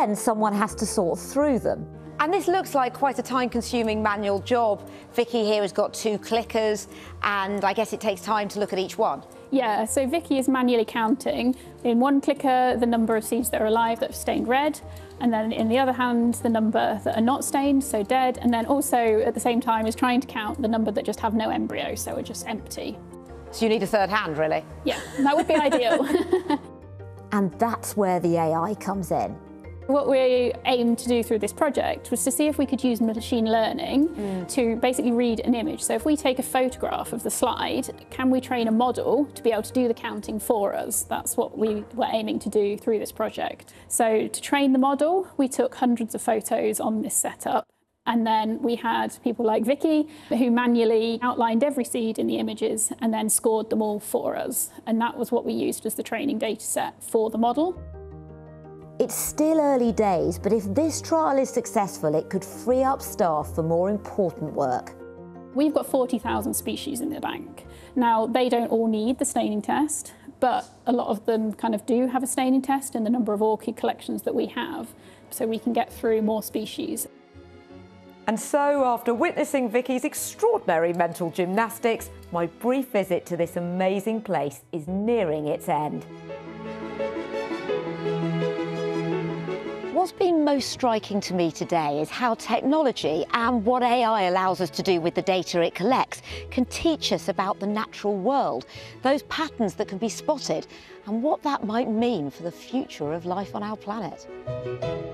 then someone has to sort through them. And this looks like quite a time-consuming manual job. Vicky here has got 2 clickers, and I guess it takes time to look at each one. Yeah, so Vicky is manually counting in one clicker the number of seeds that are alive that have stained red, and then in the other hand the number that are not stained, so dead, and then also at the same time is trying to count the number that just have no embryo, so are just empty. So you need a third hand, really? Yeah, that would be ideal. And that's where the AI comes in. What we aimed to do through this project was to see if we could use machine learning to basically read an image. So if we take a photograph of the slide, can we train a model to be able to do the counting for us? That's what we were aiming to do through this project. So to train the model, we took hundreds of photos on this setup. And then we had people like Vicky who manually outlined every seed in the images and then scored them all for us. And that was what we used as the training data set for the model. It's still early days, but if this trial is successful, it could free up staff for more important work. We've got 40,000 species in the bank. Now, they don't all need the staining test, but a lot of them kind of do have a staining test in the number of orchid collections that we have, so we can get through more species. And so, after witnessing Vicky's extraordinary mental gymnastics, my brief visit to this amazing place is nearing its end. What's been most striking to me today is how technology and what AI allows us to do with the data it collects can teach us about the natural world, those patterns that can be spotted, and what that might mean for the future of life on our planet.